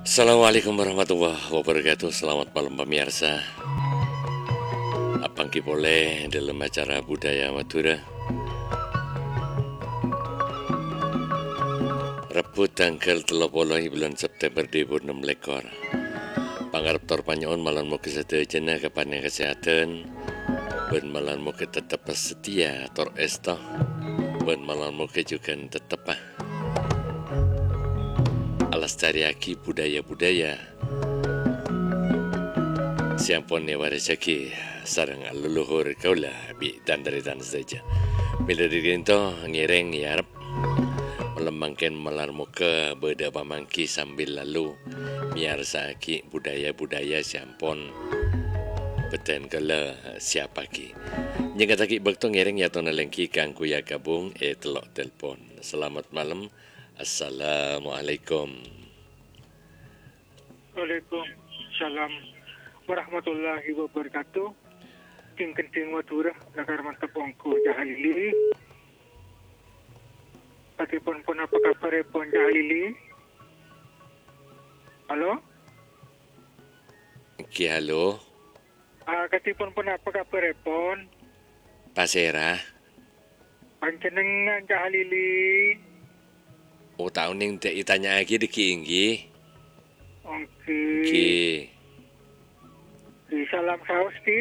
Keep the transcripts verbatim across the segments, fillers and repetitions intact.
Assalamualaikum warahmatullahi wabarakatuh. Selamat malam pemirsa. Abang Ki boleh dalam acara Budaya Madura. Rabu tanggal tiga puluh bulan September dua ribu enam belas. Pangarep tor panyaun malan mo kesedajana kapan kesehatan. Ben malan mo tetap setia tor esto. Ben malan mo juga tetap alastariaki budaya-budaya siampun ne warajaki sarang leluhur kaula bi dan dari dan saja bila dirinto ngireng yarap melembangkan malar muka beda pamangki sambil lalu miarsa ki budaya-budaya siampun beten kala siapa ki nyengat aki bakto ngireng ya tona lengki kangku ya gabung e telok telpon. Selamat malam. Assalamualaikum. Waalaikumsalam warahmatullahi wabarakatuh. Ting kenting Madura nakar mantap ongko jahalili. Patipon pun apa kabar pon jahalili? Halo? Ki halo. Ah, katipon pun apa kabar pon? Pasera. Panjenengan jahalili. O taon ning te itanya lagi di kiinggi. Oke. Ki. Ki salam saus ki.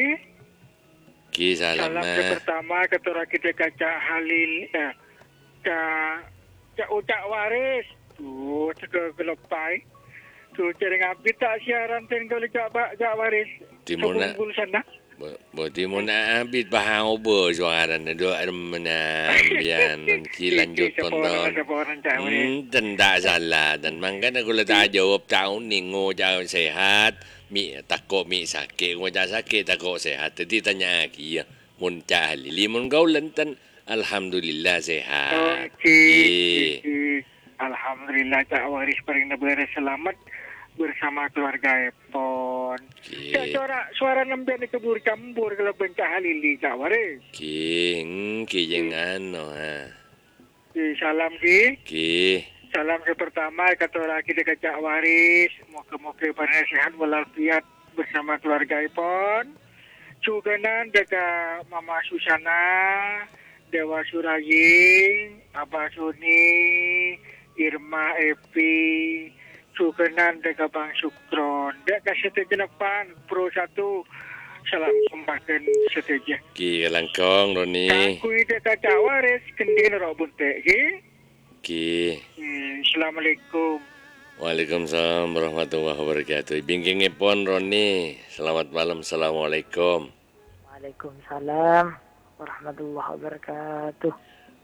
Ki salam. Salam yang pertama ketua kita kaca halil ya. Ca ca ucak waris. Tuh cek gelepai. Tuh cering abdi tak siaran ten kalau cak cak waris. Di mana? sana. Bo di mana abit bahang obo suaran do armana bian ki lanjut ponton. Hmm, tidak salah dan mangkana kula tak jawab tahun ningo jauh sehat. Mi takut mi sakit, ngojak sakit takut sehat. Jadi tanya lagi ya. Mun cahli limun kau lenten alhamdulillah sehat. Okey. Alhamdulillah cak waris paling beres selamat bersama keluarga Epon. Cak suara suara nembian kebur campur kalau bencah halili cak waris. Ki, hmm, ki jangan no ha. Ki salam ki. Ki. Salam yang pertama kata orang kita cak waris. Moga-moga pada sehat walafiat bersama keluarga Epon. Cuganan dekat Mama Susana, Dewa Suraying, Abah Suni, Irma Epi. Cukanan dekat Bang Sukron. Dek kasih terjenapan Pro satu. Salam sembahkan seteja. Ki langkong Roni. Kakui dekat Cak Waris. Kendin rok buntek. Ki. Ki. Hmm, Assalamualaikum. Waalaikumsalam warahmatullahi wabarakatuh. Bingking ipon Roni. Selamat malam. Assalamualaikum. Waalaikumsalam warahmatullahi wabarakatuh.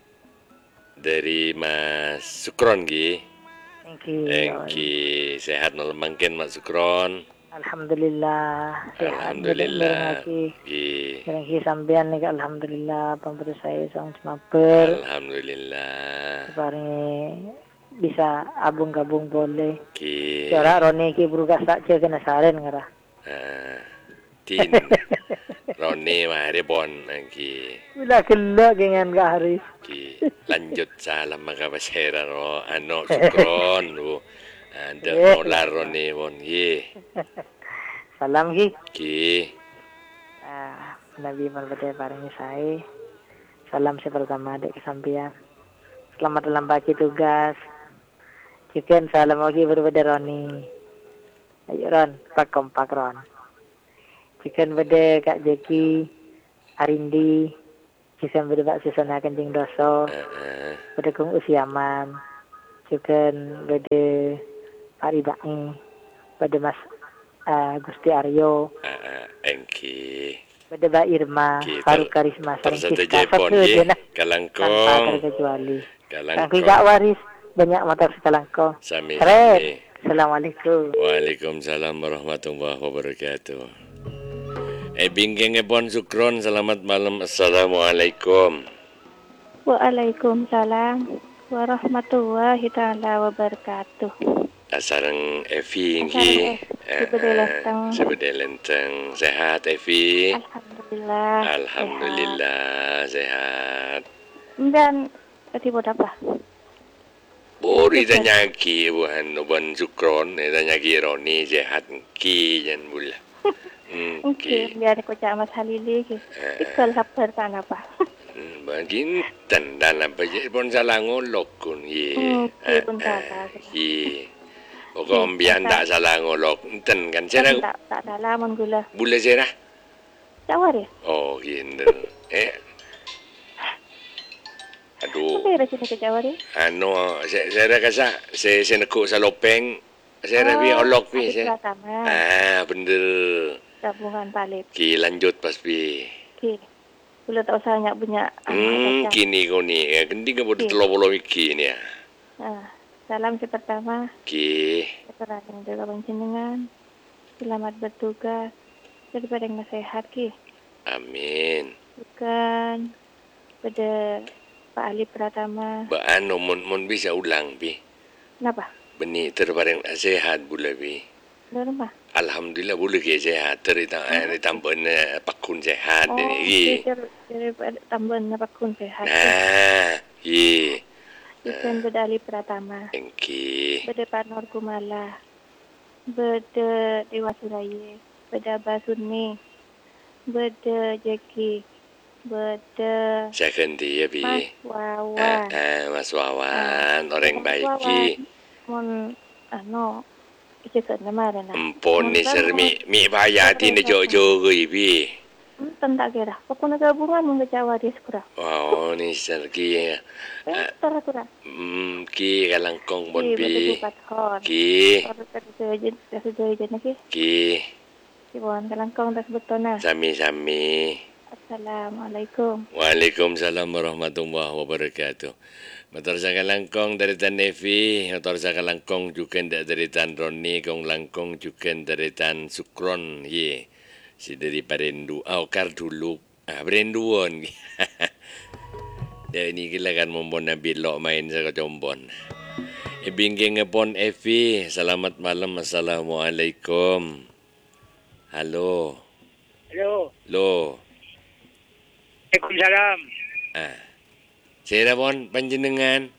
Dari Mas Sukron Ki. Engki. Engki sehat nalemangkin Mas Sukron. Alhamdulillah. Alhamdulillah. Ki. Engki sampean nih alhamdulillah pemberi saya sang cemaper. Alhamdulillah. Sekarang bisa abung-gabung boleh. Ki. Cara Roni ki berugas tak cek kena saren ngara. Ah. Tin. Roni mari pon Engki. Bila kela dengan gak hari. Ki lanjut salam maka pasera ro ano Sukron lu ada molar Roni pon ki. Salam ki. Ki. Ah, Nabi berbeda paringi saya. Salam saya pertama adik kesampian. Selamat dalam bagi tugas. Ciken salam lagi berbeda Roni. Ayo Ron, pak kompak Ron. Ciken beda Kak Jeki, Arindi. Ciken beda Pak Susana Kencing Doso. Beda Kung Usiaman. Ciken beda Pak Ribai. Beda Mas uh, Gusti Aryo. Engki. Beda Mbak Irma. Faruk Karisma. Tersatu Jepon ye. Kalangkong. Tanpa terkecuali. Kalangkong. Kak Waris. Banyak motor sekalangkong. Sami. Sami. Assalamualaikum. Waalaikumsalam warahmatullahi wabarakatuh. Eh bingking epon Sukron, selamat malam. Assalamualaikum. Waalaikumsalam warahmatullahi taala wabarakatuh. Asarang Evi ingki. Sebedalenteng. Sebedalenteng. Sehat Evi? Alhamdulillah. Alhamdulillah sehat. Dan tadi buat apa? Bori tanya ki bukan bukan sukron, eh tanya ki Roni sehat ki jan bula. Hmm, Oke, ki. biar aku cak Mas Halili ke. Eh, Ikal lapar kan apa? hmm, bagin tanda apa je pun salah ngolok kun ye. Oke, Eh, pun eh, salah. ye. Pokok Oke, ambian tak tak salah ngolok. Enten kan tak serah tak tak salah mon gula. bula serah. Cawar ya? Oh, gitu. Eh, aduh. Apa ya sini ke Cawar ya? Anu, saya saya kasa saya saya nekuk sa lopeng. Saya bi Oh, olok bi adik saya. Pratama. Ah, bener. Gabungan Palip. Ki lanjut pas bi. Oke. Gula tak usah nyak punya anak Hmm, kacang. kini kau ni. Eh, kendi ka bodo Ki. telo-polo iki ni. ah. Nah, salam si pertama. Ki. Keterangan jaga panjenengan. Selamat bertugas. Daripada yang sehat ki. Amin. Bukan pada Pak Ali Pratama. Ba anu mun mun bisa ulang bi. Kenapa? Beni terbareng sehat bula bi. Di rumah. Alhamdulillah boleh ke sehat. Terita eh tambah pakun sehat Oh, ni. dari daripada tambahan apa kun sehat. Nah, ye. Bukan pada Ali Pratama. Engki. Pada Pak Nur Kumala. Pada Dewa Suraya. Pada Abah Sunni. Pada Jeki. Pada Saya ganti ya bi. Mas Ah, Wawan. ah, Mas Wawan, orang Mas baik Wawan. ki. Mon ano ikut nama ada na. Empon ni ser mi mi bayati ni jojo gui bi. Hmm, tanda kira. Pokoknya gabungan mungkin Jawa di sekolah. Oh ni ser ki. Eh, tara kura. Hmm ki kalangkong bon Ki betul bi. bukat hon. Ki Kalau tadi sejen, tadi sejen lagi. ki Si buan kalangkong tas betona. sami-sami. Assalamualaikum. Waalaikumsalam warahmatullahi wabarakatuh. Motor sa kalangkong dari Tan Nevi, motor sa kalangkong juga dari Tan Roni, kong langkong juga dari Tan Sukron, ye. Si dari Parendu, oh kar dulu, ah Parenduon. Dia ini gila kan membon bilok main sa kacombon. Ibingking ngepon Evi, selamat malam, assalamualaikum. Halo. Halo. Lo. Waalaikumsalam. Ah. Saya pon panjenengan.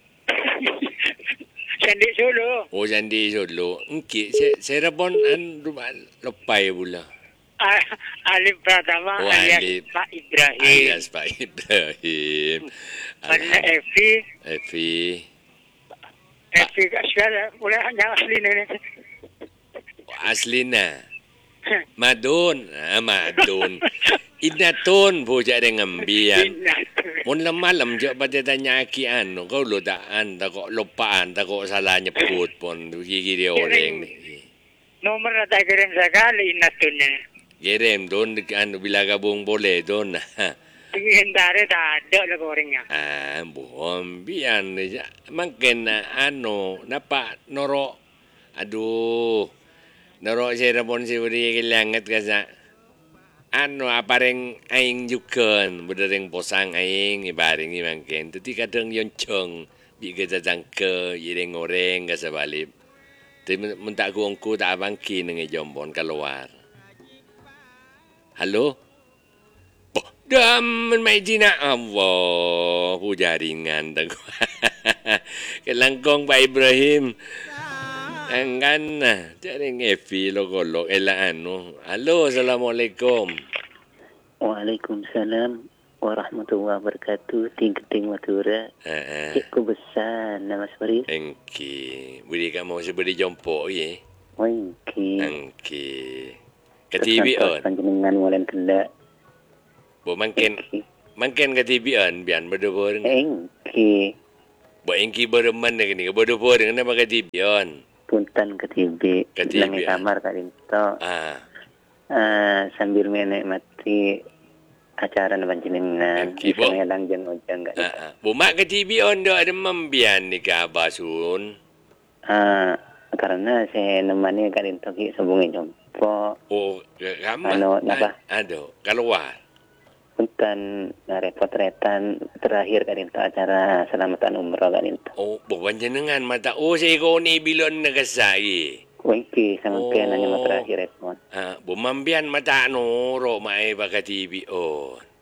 Sandi Solo. Oh Sandi Solo. Engki saya saya pon an lepai pula. Ah, Ali Pratama Oh, alias Ali. Pak Ibrahim. Alias Pak Ibrahim. Mana Evi. Evi. Evi sekarang boleh hanya asli ni. Aslina. Madun. Ah, Madun. Inaton po siya rin ambiyan. Mun lang malam siya pati tanya aki ano. Kau lo daan. Tako lupaan. Tako salah niya put pon. Kikiri oreng. Nomor na tayo rin sa kali, inatun niya. Gerem doon. Ano bilaga buong bole doon. Sige, hindari, tada lang ko rin niya. Ah, buong biyan. Mangkin na ano. Napa noro. Aduh. Noro siya na pon si Uri kilangat ka sa. Ano apareng aing juken berdering posang aing ibaring imangken tadi kadang yon chong bi ke jangke yireng oreng ka sabalip te mentak ku ongku tak abangki nang jombon keluar. Halo. Poh, dam mai dina Allah pu jaringan tak. Kelangkong Pak Ibrahim. Angkan na, jaring Evi lo kolok ela anu. Halo, assalamualaikum. Waalaikumsalam warahmatullahi wabarakatuh. Ting-ting Madura. Eh, Cikgu besar nama Faris. engki. Budi kamu masih beri jompo ye. Wengki. Engki. Katibian. Panjenengan mulan kenda. Bo mangken mangken katibian bian berdua. Engki. Bo engki bereman nak ni berdua dengan apa katibian. Puntan ketibi. Ketibi, Langi ah. kamar kalinto. Ah, Uh, sambil menikmati acara panjenengan. Engki, Bo. Bisa ngelang jeng ojang ah, kali. ah. Bo mak katibian dah ada membian ni ka basun. Uh, karena saya nemani kalinto ki sebungi jompo. Oh, kamu. Anu, napa? Aduh, keluar. Punten repot-retan terakhir kalinto acara selamatan umroh kalinto. Oh, bukan jenengan mata. Oh, saya kau ni bilon nagasai. Wengki sama Oh. pian hanya terakhir repot. Ah, bumambian mata no ro mai baka T V on.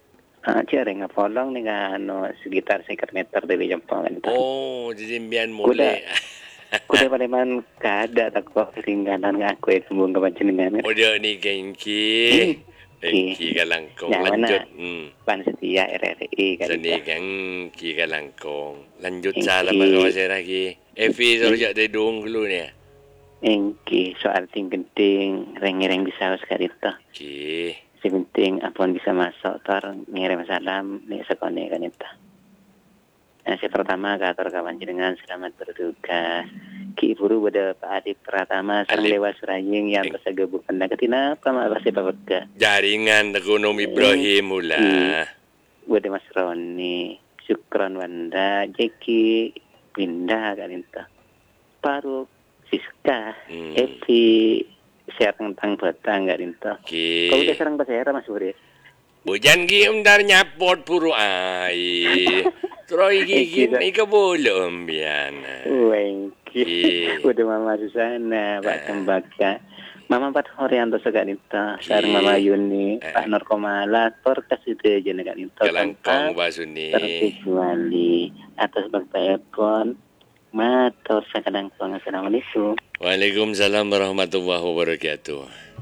Ah, cereng ngapolong ni kan ano sekitar sekitar meter dari Jepang kan. Oh, jijimbian Kuda. mule. Kuda paleman kada tak kok keringganan ngaku itu sembung ke panjenengan. Oh, dia ni gengki. Gengki kalangkong Yang lanjut. mana? Hmm. Pan setia R R I kan. Seni gengki kalangkong. Lanjut Gengki. salam ke pasir lagi. Evi sorjak dedung dulu ni. Engki soal ting genting reng-reng bisa sekali tu. Ki. Si penting apun bisa masuk tor ngirim salam ni sekone kan itu. Nah, si pertama kator kawan jenengan selamat bertugas. Ki buru pada Pak Adi Pratama sareng Alip. Dewa Suraying yang tersegebuk hendak ketina apa mak pasti pabega. Jaringan ekonom Ibrahim mula. Pada Mas Roni, Syukron Wanda, Jeki, Winda kan itu. Paru Siska, Hmm. Epi, siap tentang batang kan itu. Ki. Kau udah serang bahasa era Mas Buri. Bujan ki umdar nyapot puru ai. Troy gigi ika bolom biana. Wengki, Ki. udah Mama Susana, Pak Ah. Cembaka. Mama Pat Horianto segan itu, sareng Ki. Mama Yuni, Ah. Pak Norkomala, tor kasih deh jenis kan itu. Kalangkong basuni. Terkecuali atas Bapak Epon, matur sakadang kong assalamualaikum. Waalaikumsalam warahmatullahi wabarakatuh.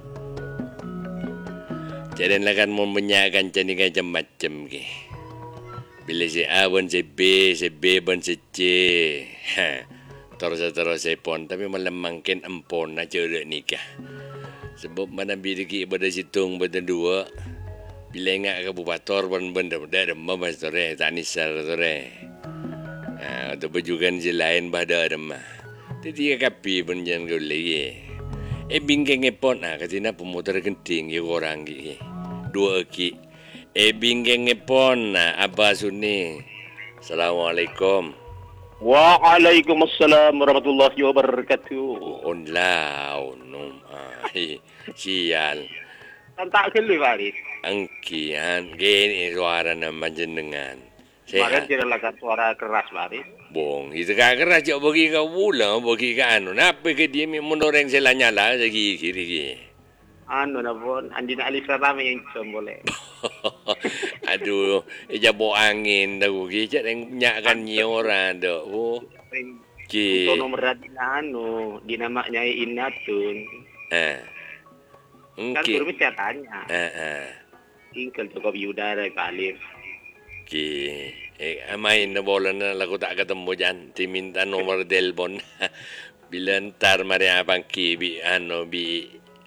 Jadi kan mau menyakan cani macam-macam ki. Bila si A pun si B, si B pun si C. Ha. Terus-terus si pon tapi malam mungkin empon aja udah nikah. Sebab mana bidiki pada situng pada dua. Bila ingat ke bupator pun benda benda demam pas tore tak nisar tore. Ha, untuk bajukan si lain pada demam. Jadi kapi pun jangan kau lagi. Eh bingkeng epon ah katina pemutar genting ya orang ki. Dua ki. Eh bingkeng epon ah Abah Suni. Assalamualaikum. Waalaikumsalam warahmatullahi wabarakatuh. On lau nom ai sial. Tak kelu Farid. Angkian gini suara nama jenengan. Kemarin Sehat. dia lakukan suara keras Farid. Bong, itu kan kerja cak bagi kau pula, bagi kau anu. Napa ke dia mendoreng selanyala lagi kiri kiri. Anu na pun, andina alif rame yang boleh. Aduh, ija bawa angin dah ki cak yang nyakan nyoran dah. Oh, ki. Untuk nomor radina anu, dinamanya Inatun. Eh. Kan Ki. turun saya tanya. Eh eh. Ingkel Jokowi Udara Pak Alif. Ki. Eh, main na bola na lagu tak ketemu jan. Ti minta nomor telepon. Bila ntar mari abang ki bi anu bi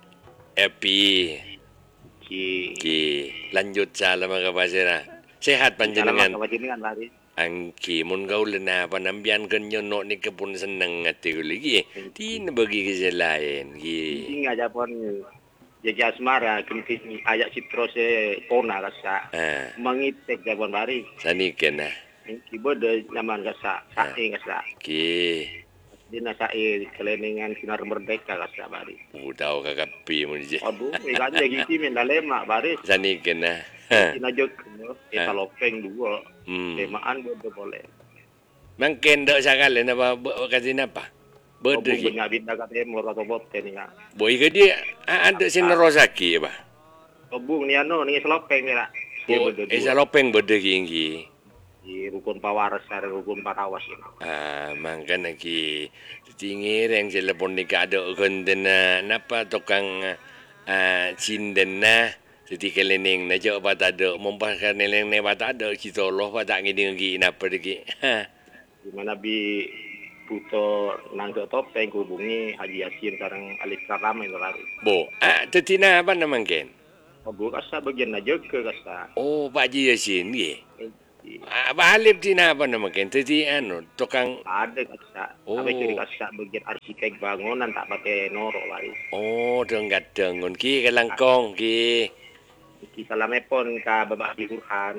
Epi. Ki. Ki. Lanjut salam ke pasira. Sehat panjenengan. Salam dengan Farid. Angki mun kau lena apa nambian kenyo no ni kepun seneng ati ko lagi. Ti na bagi ke lain ki. Ingat aja pun. Jadi asmara, kenting ayat citro se pona rasa. Ah, Mengitek jabon Farid. sani kena. Keyboard nyaman kasa, sae kasa. Ki. Dina sae keleningan sinar merdeka kasa bari. Udau kakapi mun je. Aduh, ikan jadi gini minta lemak bari. Sani kena. Ha. Dina jok, kita lopeng dua. Hmm. Lemaan boleh boleh. Mangken dak sakale na ba kasi napa? Berde Obung ki. punya bintang kata mur atau boten ya. Boy ke dia ah, ada sinerosaki ba. Obung ni anu ni selopeng ni lah. Dia Oh, berdua eh dua. salopeng berde ki ingki. Di rukun pawaras dari rukun parawas ini. Ah, mangkan lagi tinggi yang telepon ni ada kena napa tukang ah cinden na jadi kelening na jo apa tak ada mumpah kan neleng ne apa tak ada kita Allah apa tak ngini ngi napa deki. Ha. Di mana bi buto nang ke topeng hubungi Haji Yasin sareng Alif Karama itu lari. Bo, ah tetina apa nama mangken? Obung kasa bagian aja ke kasa. Oh, Pak Haji Yasin nggih. Ah, Balip tina apa nama mangken? Teti anu tukang Ada kasa. Oh. Sampai kiri kasa bagian arsitek bangunan tak pakai norok lari. oh denggat dengun ki kelangkong ki. Iki salamepon ka Bapak Haji Burhan.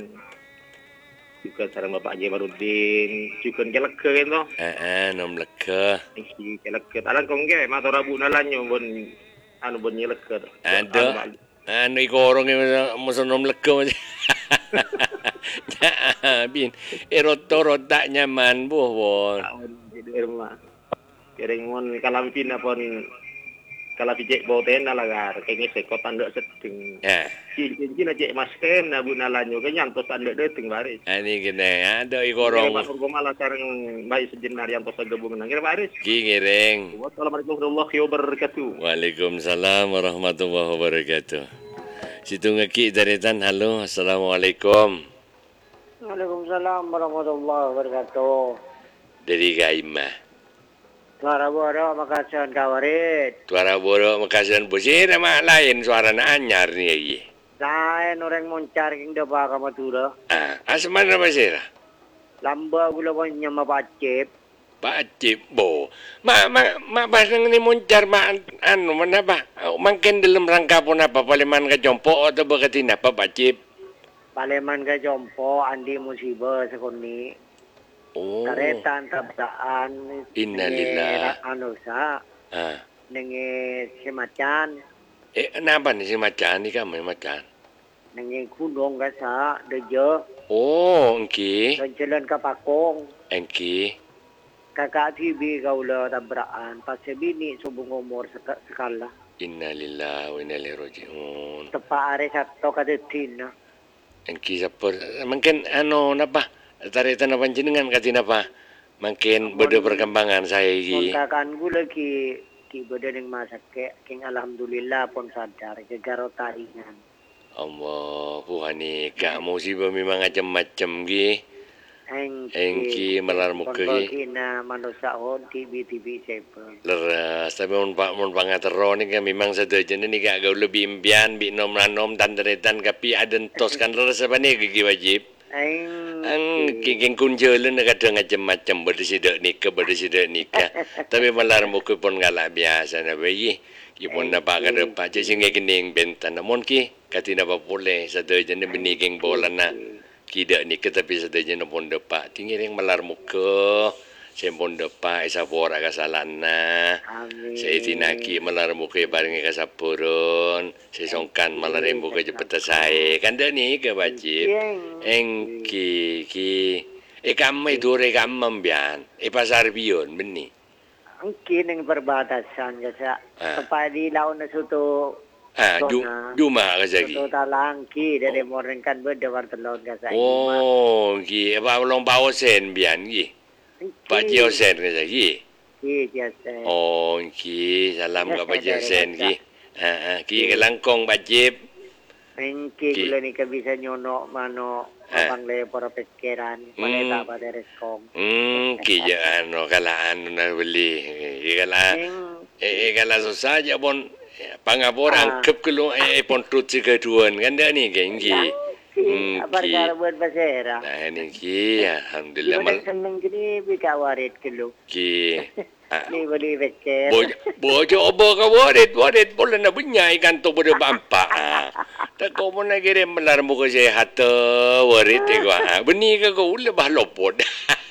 Juga sareng Bapak Haji Barudin. Juga keleke itu. Ah, ah nom leke. Iki keleke. Alang kong ge matur rabu nalanyo bon anu bon nyeleke. Ada. Anu ikorong masa nom leke. Bin, erot-torot tak nyaman buh bon. Tahun jadi rumah. Kering mon kalam pina pon kalau pijek boten na lagar kenge sekot tanda setting. Ha. Cincin aja masken na bunalanyo kanya antos tanda deting baris. Ani kena ada i Korong. korong. Pak Urgomala sareng bayi sejenar yang tos gabung nang kira baris. Ki ngereng. Wassalamualaikum warahmatullahi wabarakatuh. Waalaikumsalam warahmatullahi wabarakatuh. Situ ngeki daritan halo. Assalamualaikum. Waalaikumsalam warahmatullahi wabarakatuh. Dari Gaimah. Suara boro makasihan kawarit. Suara borok makasihan busir mak lain suara na anyar ni ye. Lain orang moncar king depa ka Madura. Ah, asman apa sih? Lamba gula banyak mapacip. Pak Cip bo. Ma ma ma pas nang ni moncar ma anu mana ba? Mungkin dalam rangka pun apa paleman ka jompo atau bakatin apa Pak Cip? Paleman ka jompo andi musibah sekoni. Oh. Karetan tabraan. Innalillah. Anu sa. Ah. Nengi si macan. Eh, kenapa nih si macan ni kamu macan? Nengi kudong ka sa dejo. Oh, engki. Dan jalan ka Pakong. Engki. Kakak tibi kaula tabraan. Pas bini subung umur sek sekala. Innalillah wa inna ilaihi raji'un. Tepa are sato kadetin na. Engki sapur. Mungkin anu napa? Taritan apa jenengan katina apa? Mungkin beda perkembangan saya iki. Kakan gula ki ki beda ning masak ke king alhamdulillah pun sadar ke garo taringan. Allah, puhani ka musibah memang macam-macam gi. Engki Engki melar muka gi. Kina manusia on tibi tibi sepon. Leras, tapi mun pak mun pangatero ni kan memang sedajan ni ka gau lebih impian bi nom ranom dan deretan kapi aden tos kan leras apa ni gigi wajib. Eng Ang kiking kunjelen kadang macam-macam berdesidak nikah berdesidak nikah. Tapi melar muka pun galak biasa na bayi. Ipun napa ka depa je singe kening bentan namun ki katina apa boleh sedajan ni beniging bola na. Kida nikah tapi sedajan pun depa tinggiring melar muka. Sempon depa isa fora kasalana. Amin. Saya tinaki melar muka barengi kasapurun. Saya songkan melar muka cepet saya. Kan dah ni ke wajib. Engki ki. Eh kamu itu re kamu membian. Eh pasar bion beni. Engki ning perbatasan kasa. Ah. Tepa di laun na suto. Ah, ju, juma ka sagi. Suto talangki dari morning kan beda wartelon kasa. Oh, ki apa long bawa sen bian ki. Pak Jio sen ka sagi. Ki jasa. Oh, ki salam ka Pak Jio sen ki. Ha, ki kelangkong Pak Jip. Engki Ki. gula ni ka bisa nyono mano Ah. mapang le para pekeran. Hmm. Maleta pa deres kong. Hmm, ki ja ano kala ano na beli. Ki kala Eng eh eh, kala susah aja pun pangapor Ah. angkep kelu eh eh, pon tut si keduan kan dah ni kan ki. Hmm, apa ki. cara buat basera? Nah ini ki alhamdulillah Gimana mal seneng gini bika warit kelu. ki. Ah, Ni beli peker. Bojo bojo obo ka warit warit boleh na bunyai kan to bodo bampa. Tak kau pun nak kirim melar muka sehat tu warit tu gua. Beni ka kau lebah lopot.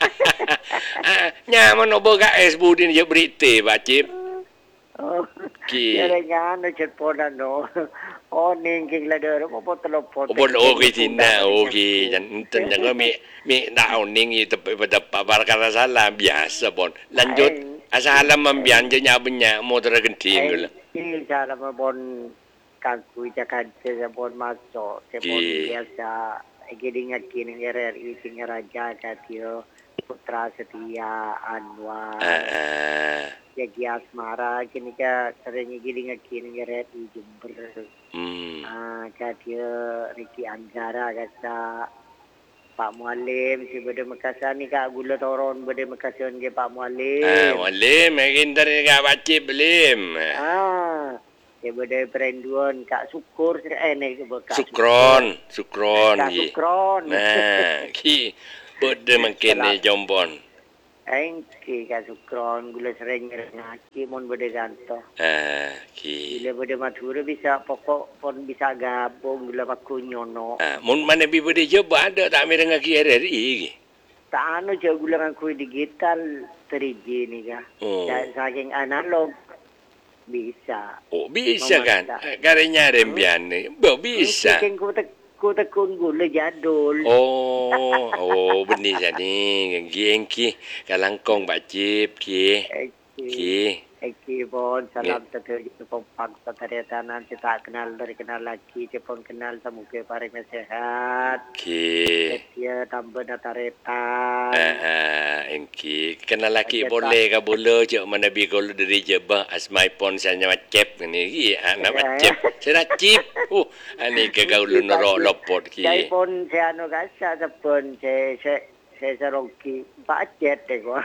Ah, nyaman obo ka es budin je berite bacip. Oh. Ki. Kira kan chat poda no. Oh ningking ladero mo potelo pot. Obo o ki tina o ki jan jan ko mi mi daw ning itu pada perkara salah biasa pon. Lanjut asa halam mambian je nyabnya motor genting gula. Ini cara mabon kagui jakan saya bon masuk. Saya bon Ki. biasa. Gini ngakin ngerer isi ngeraja katio putra setia Anwar. Ah, ah. Jadi asmara kini ka sering gini ngakin ngerer di Jember. Hmm. Ah, katio Ricky Anggara kata Pak Mualim si bade Makassar ni ka gula toron bade Makassar ke Pak Mualim. Ah, walim, makin dari ka bacip lim. Ah, dia bade perenduan Kak Syukur eh ni ke Kak Sukron, sukron Kak ki. Syukron. Nah, ki bode makin ni jombon. Engki Kak Syukron gula sering ngaji mon bade ganto. Ah, ki. Bila bade Madura bisa pokok pon bisa gabung gula paku nyono. Ah, mun mana bi bode coba ada tak mereng ki R R I ki. Tak anu je gula ngaku digital tiga G ni ka. Oh. Dan saking analog bisa. Oh, bisa kan? Memang tak. Karenya rembian ni. Bo bisa. Saking ku tek ku tekun gula jadul. Oh, oh benih jadi. Ki engki kalangkong bacip ki. Engki. Ki. Eki pun salam tertuju kompak tanan kita kenal dari kenal lagi dia pun kenal semoga paling sehat. Okey. Setia tambah dataretan. Ah, ah, engki. Kenal laki boleh ke boleh je mana bi kalau dari jebah asmai pon saya nyawa cep ni. Ki anak Ya, cep. Saya cip. Uh, ani ke kau lu norok lopot ki. Saya pun saya anu kasa sepun saya saya saya seroki budget deh gua.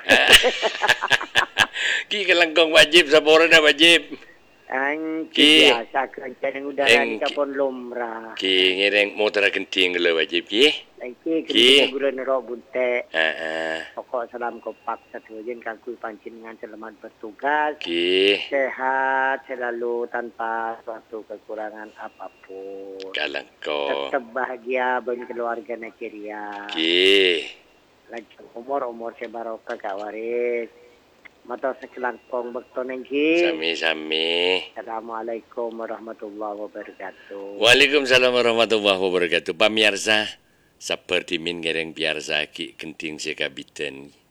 Ki kelangkong wajib saboran dah wajib. Angki biasa kerja yang udara Eng- kita pun lumrah. Ki ngereng motor kenting le wajib ki. Angki Ki. kita guru nerok bunte. Ah, ah. Pokok salam kompak satu jen kangkui pancin dengan selamat bertugas. Ki. Sehat selalu tanpa suatu kekurangan apapun. Kalangkong. Tetap bahagia bagi keluarga Nigeria. Ki. Lanjut umur-umur sebarokah Kak Waris. Mata sekelangkong bekton engki. Sami-sami. Assalamualaikum warahmatullahi wabarakatuh. Waalaikumsalam warahmatullahi wabarakatuh. Pemirsa, seperti min ngereng biasa ki kenting sekabitan.